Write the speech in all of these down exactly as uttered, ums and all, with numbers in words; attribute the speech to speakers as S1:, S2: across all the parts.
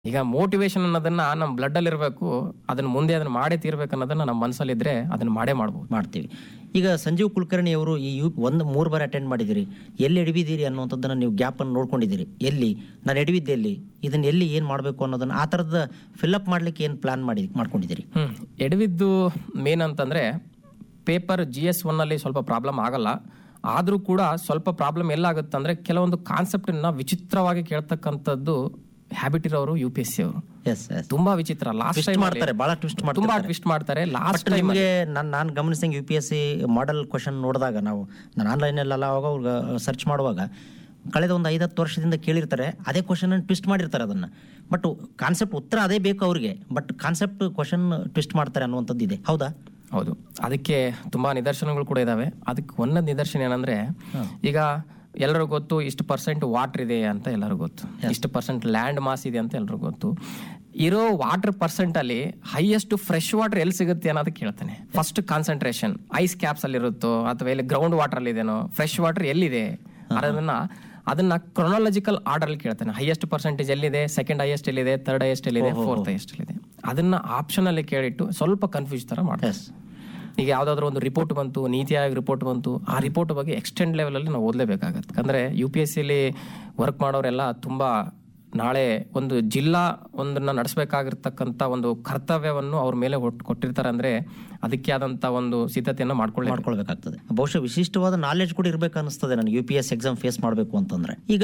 S1: ಈಗ ಮೋಟಿವೇಶನ್ ಅನ್ನೋದನ್ನ ನಮ್ಮ ಬ್ಲಡ್ ಅಲ್ಲಿ ಇರಬೇಕು, ಅದನ್ನ ಮುಂದೆ ಅದನ್ನ ಮಾಡೇ ತೀರ್ಬೇಕು ಅನ್ನೋದನ್ನ ನಮ್ಮ ಮನಸ್ಸಲ್ಲಿ ಇದ್ರೆ ಅದನ್ನ ಮಾಡೇ ಮಾಡ್ಬೋದು
S2: ಮಾಡ್ತೀವಿ. ಈಗ ಸಂಜೀವ್ ಕುಲಕರ್ಣಿ ಅವರು ಈ ಯು ಒಂದು ಮೂರು ಬಾರಿ ಅಟೆಂಡ್ ಮಾಡಿದಿರಿ, ಎಲ್ಲಿ ಎಡವಿದ್ದೀರಿ ಅನ್ನುವಂಥದ್ದನ್ನು ನೀವು ಗ್ಯಾಪನ್ನು ನೋಡ್ಕೊಂಡಿದ್ದೀರಿ. ಎಲ್ಲಿ ನಾನು ಎಡವಿದ್ದೆ, ಎಲ್ಲಿ ಇದನ್ನ ಎಲ್ಲಿ ಏನು ಮಾಡಬೇಕು ಅನ್ನೋದನ್ನ ಆ ಥರದ ಫಿಲ್ಅಪ್ ಮಾಡ್ಲಿಕ್ಕೆ ಏನು ಪ್ಲಾನ್ ಮಾಡಿ ಮಾಡ್ಕೊಂಡಿದ್ದೀರಿ?
S1: ಹ್ಮ್ ಎಡವಿದ್ದು ಮೇನ್ ಅಂತಂದ್ರೆ ಪೇಪರ್ ಜಿ ಎಸ್ ಒನ್ ಅಲ್ಲಿ ಸ್ವಲ್ಪ ಪ್ರಾಬ್ಲಮ್ ಆಗಲ್ಲ, ಆದ್ರೂ ಕೂಡ ಸ್ವಲ್ಪ ಪ್ರಾಬ್ಲಮ್ ಎಲ್ಲಾಗುತ್ತೆ ಅಂದ್ರೆ ಕೆಲವೊಂದು ಕಾನ್ಸೆಪ್ಟ್ ನ ವಿಚಿತ್ರವಾಗಿ ಕೇಳ್ತಕ್ಕಂಥದ್ದು ಹ್ಯಾಬಿಟ್ ಇರೋರು ಯು ಪಿ ಎಸ್ ಸಿ ಅವರು ತುಂಬಾ ವಿಚಿತ್ರ. ಲಾಸ್ಟ್ ಟೈಮ್
S2: ಮಾಡ್ತಾರೆ, ಬಹಳ ಟ್ವಿಸ್ಟ್ ಮಾಡ್ತಾರೆ,
S1: ತುಂಬಾ ಟ್ವಿಸ್ಟ್ ಮಾಡ್ತಾರೆ. ಲಾಸ್ಟ್ ಟೈಮ್
S2: ನಿಮಗೆ ನಾನು ನಾನು ಗಮನಿಸಿದಂಗೆ U P S C model question ನೋಡಿದಾಗ, ನಾವು ನಾನು ಆನ್ಲೈನಲ್ಲೆಲ್ಲ ಅವಾಗ ಸರ್ಚ್ ಮಾಡುವಾಗ ಕಳೆದ ಒಂದು ಐದತ್ತು ವರ್ಷದಿಂದ ಕೇಳಿರ್ತಾರೆ, ಅದೇ ಕ್ವಶನ್ ಟ್ವಿಸ್ಟ್ ಮಾಡಿರ್ತಾರೆ ಅದನ್ನು. ಬಟ್ ಕಾನ್ಸೆಪ್ಟ್ ಉತ್ತರ ಅದೇ ಬೇಕು ಅವ್ರಿಗೆ, ಬಟ್ ಕಾನ್ಸೆಪ್ಟ್ ಕ್ವಶನ್ ಟ್ವಿಸ್ಟ್ ಮಾಡ್ತಾರೆ ಅನ್ನುವಂಥದ್ದು ಇದೆ. ಹೌದಾ?
S1: ಹೌದು, ಅದಕ್ಕೆ ತುಂಬಾ ನಿದರ್ಶನಗಳು ಕೂಡ ಇದಾವೆ. ಅದಕ್ಕೆ ಒಂದೊಂದು ನಿದರ್ಶನ ಏನಂದ್ರೆ, ಈಗ ಎಲ್ಲರಿಗೂ ಗೊತ್ತು ಇಷ್ಟು ಪರ್ಸೆಂಟ್ ವಾಟರ್ ಇದೆ ಅಂತ ಎಲ್ಲರಿಗೂ ಗೊತ್ತು, ಇಷ್ಟು ಪರ್ಸೆಂಟ್ ಲ್ಯಾಂಡ್ ಮಾಸ್ ಇದೆ ಅಂತ ಎಲ್ಲರಿಗೂ ಗೊತ್ತು. ಇರೋ ವಾಟರ್ ಪರ್ಸೆಂಟ್ ಅಲ್ಲಿ ಹೈಯೆಸ್ಟ್ ಫ್ರೆಶ್ ವಾಟರ್ ಎಲ್ಲಿ ಸಿಗುತ್ತೆ ಅನ್ನೋದಕ್ಕೆ ಕೇಳ್ತಾನೆ. ಫಸ್ಟ್ ಕಾನ್ಸಂಟ್ರೇಷನ್ ಐಸ್ ಕ್ಯಾಪ್ಸ್ ಅಲ್ಲಿ ಇರುತ್ತೋ ಅಥವಾ ಎಲ್ಲಿ ಗ್ರೌಂಡ್ ವಾಟರ್ ಅಲ್ಲಿ ಇದೆನೋ, ಫ್ರೆಶ್ ವಾಟರ್ ಎಲ್ಲಿದೆ ಅದನ್ನ ಅದನ್ನ ಕ್ರೊನಾಲಜಿಕಲ್ ಆರ್ಡರ್ ಅಲ್ಲಿ ಕೇಳ್ತಾನೆ. ಹೈಯೆಸ್ಟ್ ಪರ್ಸೆಂಟೇಜ್ ಎಲ್ಲಿದೆ, ಸೆಕೆಂಡ್ ಹೈಯೆಸ್ಟ್ ಎಲ್ಲಿದೆ, ಥರ್ಡ್ ಹೈಯೆಸ್ಟ್ ಎಲ್ಲಿದೆ, ಫೋರ್ತ್ ಹೈಯೆಸ್ಟ್ ಎಲ್ಲಿದೆ, ಅದನ್ನ ಆಪ್ಷನ್ ಅಲ್ಲಿ ಕೇಳಿಟ್ಟು ಸ್ವಲ್ಪ ಕನ್ಫ್ಯೂಸ್ ತರ ಮಾಡ್ತಾರೆ. ಈಗ ಯಾವ್ದಾದ್ರು ಒಂದು ರಿಪೋರ್ಟ್ ಬಂತು, ನೀತಿ ಆಯೋಗ ರಿಪೋರ್ಟ್ ಬಂತು, ಆ ರಿಪೋರ್ಟ್ ಬಗ್ಗೆ ಎಕ್ಸ್ಟೆಂಡ್ ಲೆವೆಲ್ ಅಲ್ಲಿ ನಾವು ಓದಲೇಬೇಕಾಗತ್ತೆ. ಅಂದ್ರೆ ಯು ಪಿ ಎಸ್ ಸಿಲಿ ವರ್ಕ್ ಮಾಡೋರೆಲ್ಲ ತುಂಬಾ ನಾಳೆ ಒಂದು ಜಿಲ್ಲಾ ಒಂದನ್ನ ನಡೆಸಬೇಕಾಗಿರ್ತಕ್ಕಂಥ ಒಂದು ಕರ್ತವ್ಯವನ್ನು ಅವ್ರ ಮೇಲೆ ಕೊಟ್ಟಿರ್ತಾರೆ. ಅಂದ್ರೆ ಅದಕ್ಕೆ ಆದಂತ ಒಂದು ಸಿದ್ಧತೆಯನ್ನು ಮಾಡ್ಕೊಳ್ಳಿ
S2: ಮಾಡ್ಕೊಳ್ಬೇಕಾಗ್ತದೆ. ಬಹುಶಃ ವಿಶಿಷ್ಟವಾದ ನಾಲೆಡ್ಜ್ ಕೂಡ ಇರ್ಬೇಕು ಅನಿಸ್ತದೆ ನನಗೆ U P S exam face ಮಾಡಬೇಕು ಅಂತಂದ್ರೆ. ಈಗ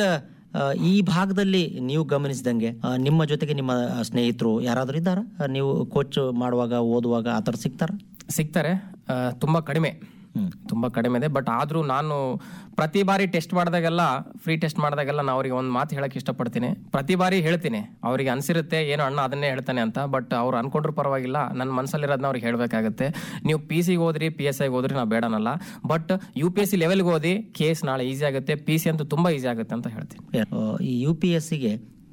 S2: ಈ ಭಾಗದಲ್ಲಿ ನೀವು ಗಮನಿಸಿದಂಗೆ ನಿಮ್ಮ ಜೊತೆಗೆ ನಿಮ್ಮ ಸ್ನೇಹಿತರು ಯಾರಾದ್ರೂ ಇದ್ದಾರಾ? ನೀವು ಕೋಚ್ ಮಾಡುವಾಗ ಓದುವಾಗ ಆ ಥರ ಸಿಗ್ತಾರ?
S1: ಸಿಗ್ತಾರೆ, ತುಂಬಾ ಕಡಿಮೆ ತುಂಬಾ ಕಡಿಮೆ ಇದೆ. ಬಟ್ ಆದ್ರೂ ನಾನು ಪ್ರತಿ ಬಾರಿ ಟೆಸ್ಟ್ ಮಾಡಿದಾಗೆಲ್ಲ, ಫ್ರೀ ಟೆಸ್ಟ್ ಮಾಡಿದಾಗೆಲ್ಲ ನಾನು ಅವ್ರಿಗೆ ಒಂದು ಮಾತು ಹೇಳಕ್ ಇಷ್ಟಪಡ್ತೀನಿ. ಪ್ರತಿ ಬಾರಿ ಹೇಳ್ತೀನಿ, ಅವ್ರಿಗೆ ಅನ್ಸಿರುತ್ತೆ ಏನೋ ಅಣ್ಣ ಅದನ್ನೇ ಹೇಳ್ತಾನೆ ಅಂತ, ಬಟ್ ಅವ್ರು ಅನ್ಕೊಂಡ್ರು ಪರವಾಗಿಲ್ಲ, ನನ್ನ ಮನಸ್ಸಲ್ಲಿರೋದನ್ನ ಅವ್ರಿಗೆ ಹೇಳ್ಬೇಕಾಗುತ್ತೆ. ನೀವು ಪಿ ಸಿ ಓದ್ರಿ, ಪಿ ಎಸ್ ಐ ಓದ್ರಿ, ನಾವು ಬೇಡನಲ್ಲ, but U P S C ಲೆವೆಲ್ಗೆ ಓದಿ, ಕೇಸ್ ನಾಳೆ ಈಸಿ ಆಗುತ್ತೆ, ಪಿ ಸಿ ಅಂತೂ ತುಂಬಾ ಈಸಿ ಆಗುತ್ತೆ ಅಂತ ಹೇಳ್ತೀನಿ.
S2: ಈ ಯು ಪಿ ಎಸ್ ಸಿಗೆ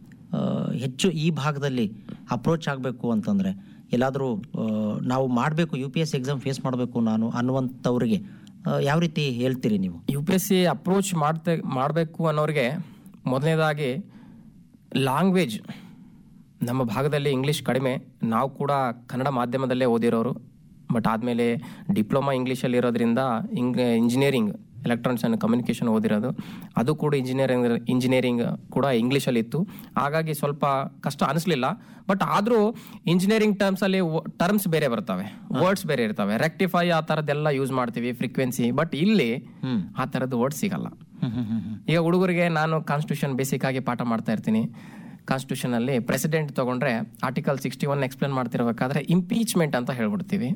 S2: ಹೆಚ್ಚು ಈ ಭಾಗದಲ್ಲಿ ಅಪ್ರೋಚ್ ಆಗಬೇಕು ಅಂತಂದ್ರೆ, ಎಲ್ಲಾದರೂ ನಾವು ಮಾಡಬೇಕು U P S C exam face ಮಾಡಬೇಕು ನಾನು ಅನ್ನುವಂಥವ್ರಿಗೆ ಯಾವ ರೀತಿ ಹೇಳ್ತೀರಿ ನೀವು?
S1: U P S C approach ಮಾಡ್ತೆ ಮಾಡಬೇಕು ಅನ್ನೋರಿಗೆ ಮೊದಲನೇದಾಗಿ ಲ್ಯಾಂಗ್ವೇಜ್, ನಮ್ಮ ಭಾಗದಲ್ಲಿ ಇಂಗ್ಲೀಷ್ ಕಡಿಮೆ, ನಾವು ಕೂಡ ಕನ್ನಡ ಮಾಧ್ಯಮದಲ್ಲೇ ಓದಿರೋರು. ಬಟ್ ಆದಮೇಲೆ ಡಿಪ್ಲೊಮಾ ಇಂಗ್ಲೀಷಲ್ಲಿ ಇರೋದ್ರಿಂದ ಇಂಗ್ ಇಂಜಿನಿಯರಿಂಗ್ ಎಲೆಕ್ಟ್ರಾನಿಕ್ಸ್ ಆ್ಯಂಡ್ ಕಮ್ಯುನಿಕೇಷನ್ ಓದಿರೋದು, ಅದು ಕೂಡ ಇಂಜಿನಿಯರಿಂಗ್ ಇಂಜಿನಿಯರಿಂಗ್ ಕೂಡ ಇಂಗ್ಲೀಷಲ್ಲಿ ಇತ್ತು. ಹಾಗಾಗಿ ಸ್ವಲ್ಪ ಕಷ್ಟ ಅನಿಸ್ಲಿಲ್ಲ. ಬಟ್ ಆದರೂ ಇಂಜಿನಿಯರಿಂಗ್ ಟರ್ಮ್ಸಲ್ಲಿ ಟರ್ಮ್ಸ್ ಬೇರೆ ಬರ್ತವೆ, ವರ್ಡ್ಸ್ ಬೇರೆ ಇರ್ತವೆ, ರೆಕ್ಟಿಫೈ ಆ ಥರದ್ದೆಲ್ಲ ಯೂಸ್ ಮಾಡ್ತೀವಿ, ಫ್ರೀಕ್ವೆನ್ಸಿ. ಬಟ್ ಇಲ್ಲಿ ಆ ಥರದ್ದು ವರ್ಡ್ ಸಿಗಲ್ಲ. ಈಗ ಹುಡುಗರಿಗೆ ನಾನು ಕಾನ್ಸ್ಟಿಟ್ಯೂಷನ್ ಬೇಸಿಕ್ ಆಗಿ ಪಾಠ ಮಾಡ್ತಾ ಇರ್ತೀನಿ. ಕಾನ್ಸ್ಟಿಟ್ಯೂಷನ್ ಅಲ್ಲಿ ಪ್ರೆಸಿಡೆಂಟ್ ತಗೊಂಡ್ರೆ article sixty one explain ಮಾಡ್ತಿರ್ಬೇಕಾದ್ರೆ impeachment ಅಂತ ಹೇಳ್ಬಿಡ್ತೀವಿ.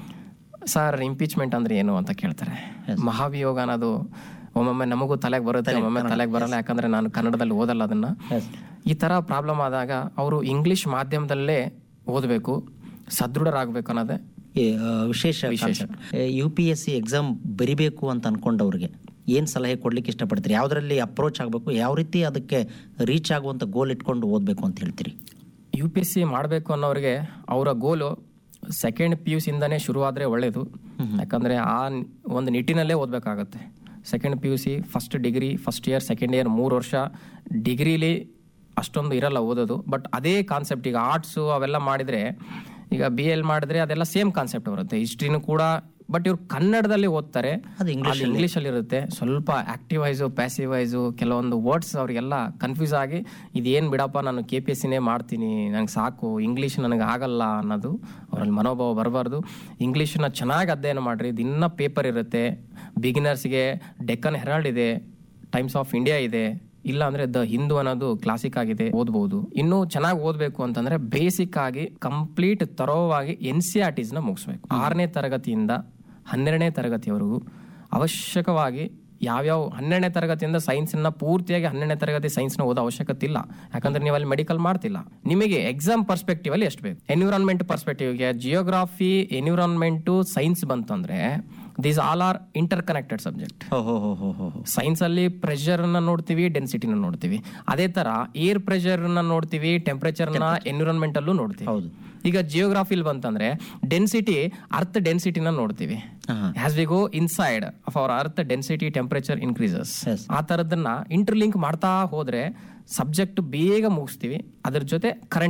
S1: ಸರ್ ಇಂಪೀಚ್ಮೆಂಟ್ ಅಂದ್ರೆ ಏನು ಅಂತ ಕೇಳ್ತಾರೆ. ಮಹಾಭಿಯೋಗ ಅನ್ನೋದು ಒಮ್ಮೊಮ್ಮೆ ನಮಗೂ ತಲೆಗೆ ಬರುತ್ತೆ, ಒಮ್ಮೊಮ್ಮೆ ತಲೆಗೆ ಬರಲ್ಲ, ಯಾಕಂದ್ರೆ ನಾನು ಕನ್ನಡದಲ್ಲಿ ಓದಲ್ಲ ಅದನ್ನ. ಈ ತರ ಪ್ರಾಬ್ಲಮ್ ಆದಾಗ ಅವರು ಇಂಗ್ಲಿಷ್ ಮಾಧ್ಯಮದಲ್ಲೇ ಓದಬೇಕು, ಸದೃಢರಾಗಬೇಕು ಅನ್ನೋದೇ
S2: ವಿಶೇಷ ವಿಶೇಷ. U P S C exam ಬರಿಬೇಕು ಅಂತ ಅನ್ಕೊಂಡವ್ರಿಗೆ ಏನ್ ಸಲಹೆ ಕೊಡ್ಲಿಕ್ಕೆ ಇಷ್ಟಪಡ್ತೀರಿ? ಯಾವ್ದ್ರಲ್ಲಿ ಅಪ್ರೋಚ್ ಆಗಬೇಕು, ಯಾವ ರೀತಿ ಅದಕ್ಕೆ ರೀಚ್ ಆಗುವಂತ ಗೋಲ್ ಇಟ್ಕೊಂಡು ಓದಬೇಕು ಅಂತ ಹೇಳ್ತೀರಿ?
S1: ಯು ಪಿ ಎಸ್ ಸಿ ಮಾಡಬೇಕು ಅನ್ನೋರಿಗೆ ಅವರ ಗೋಲು ಸೆಕೆಂಡ್ ಪಿ ಯು ಸಿಂದಾನೇ ಶುರುವಾದರೆ ಒಳ್ಳೇದು. ಯಾಕಂದರೆ ಆ ಒಂದು ನಿಟ್ಟಿನಲ್ಲೇ ಓದಬೇಕಾಗತ್ತೆ. Second P U C, first degree, first year, second year, ಮೂರು ವರ್ಷ ಡಿಗ್ರಿಲಿ ಅಷ್ಟೊಂದು ಇರಲ್ಲ ಓದೋದು. ಬಟ್ ಅದೇ ಕಾನ್ಸೆಪ್ಟ್, ಈಗ ಆರ್ಟ್ಸು ಅವೆಲ್ಲ ಮಾಡಿದರೆ, ಈಗ ಬಿ ಎಲ್ ಮಾಡಿದ್ರೆ ಅದೆಲ್ಲ ಸೇಮ್ ಕಾನ್ಸೆಪ್ಟ್ ಬರುತ್ತೆ. ಹಿಸ್ಟ್ರಿನೂ ಕೂಡ, ಬಟ್ ಇವ್ರು ಕನ್ನಡದಲ್ಲಿ ಓದ್ತಾರೆ, ಅದು ಇಂಗ್ಲೀಷಲ್ಲಿ ಇರುತ್ತೆ. ಸ್ವಲ್ಪ ಆಕ್ಟಿವ್ ವೈಸು, ಪ್ಯಾಸಿವ್ ವೈಸು, ಕೆಲವೊಂದು ವರ್ಡ್ಸ್ ಅವರಿಗೆಲ್ಲ ಕನ್ಫ್ಯೂಸ್ ಆಗಿ ಇದೇನು ಬಿಡಪ್ಪ ನಾನು ಕೆ ಪಿ ಎಸ್ ಸಿನೇ ಮಾಡ್ತೀನಿ, ನಂಗೆ ಸಾಕು, ಇಂಗ್ಲೀಷ್ ನನಗೆ ಆಗಲ್ಲ ಅನ್ನೋದು ಅವರಲ್ಲಿ ಮನೋಭಾವ ಬರಬಾರ್ದು. ಇಂಗ್ಲೀಷನ್ನ ಚೆನ್ನಾಗಿ ಅಧ್ಯಯನ ಮಾಡಿರಿ, ದಿನ ಪೇಪರ್ ಇರುತ್ತೆ. ಬಿಗಿನರ್ಸ್ಗೆ ಡೆಕ್ಕನ್ ಹೆರಾಲ್ಡ್ ಇದೆ, ಟೈಮ್ಸ್ ಆಫ್ ಇಂಡಿಯಾ ಇದೆ, ಇಲ್ಲ ಅಂದ್ರೆ ದ ಹಿಂದೂ ಅನ್ನೋದು ಕ್ಲಾಸಿಕ್ ಆಗಿದೆ, ಓದ್ಬಹುದು. ಇನ್ನು ಚೆನ್ನಾಗಿ ಓದ್ಬೇಕು ಅಂತಂದ್ರೆ ಬೇಸಿಕ್ ಆಗಿ ಕಂಪ್ಲೀಟ್ ತರೋವಾಗಿ ಎನ್ ಸಿ ಆರ್ ಟಿಸ್ ನ ಮುಗಿಸ್ಬೇಕು. ಆರನೇ ತರಗತಿಯಿಂದ ಹನ್ನೆರಡನೇ ತರಗತಿಯವರೆಗೂ ಅವಶ್ಯಕವಾಗಿ ಯಾವ್ಯಾವ ಹನ್ನೆರಡನೇ ತರಗತಿಯಿಂದ ಸೈನ್ಸ್ನ ಪೂರ್ತಿಯಾಗಿ ಹನ್ನೆರಡನೇ ತರಗತಿ ಸೈನ್ಸ್ನ ಓದೋ ಅವಶ್ಯಕತೆ ಇಲ್ಲ. ಯಾಕಂದ್ರೆ ನೀವು ಅಲ್ಲಿ ಮೆಡಿಕಲ್ ಮಾಡ್ತಿಲ್ಲ. ನಿಮಗೆ ಎಕ್ಸಾಮ್ ಪರ್ಸ್ಪೆಕ್ಟಿವ್ ಅಲ್ಲಿ ಎಷ್ಟು ಬೇಕು, ಎನ್ವಿರಾನ್ಮೆಂಟ್ ಪರ್ಸ್ಪೆಕ್ಟಿವ್ಗೆ ಜಿಯೋಗ್ರಾಫಿ, ಎನ್ವಿರಾನ್ಮೆಂಟು, ಸೈನ್ಸ್ ಬಂತಂದ್ರೆ these all are inter connected subject. Science ಅಲ್ಲಿ ಪ್ರೆಷರ್ ನ ನೋಡ್ತೀವಿ, ಡೆನ್ಸಿಟಿನ ನೋಡ್ತೀವಿ. ಅದೇ ತರ ಏರ್ ಪ್ರೆಷರ್ ನ ನೋಡ್ತೀವಿ, ಟೆಂಪರೇಚರ್ ನ ಎನ್ವಿರಾನ್ಮೆಂಟ್ ಅಲ್ಲೂ ನೋಡ್ತೀವಿ. ಈಗ ಜಿಯೋಗ್ರಾಫಿಲ್ ಬಂತಂದ್ರೆ ಡೆನ್ಸಿಟಿ, ಅರ್ತ್ ಡೆನ್ಸಿಟಿನ ನೋಡ್ತೀವಿ. As we go inside of our earth, density, temperature increases. ಆ ತರದನ್ನ ಇಂಟರ್ಲಿಂಕ್ ಮಾಡ್ತಾ ಹೋದ್ರೆ ಸಬ್ಜೆಕ್ಟ್ ಬೇಗ ಮುಗಿಸ್ತೀವಿ. ಅದ್ರ ಜೊತೆ ಕರೆಂಟ್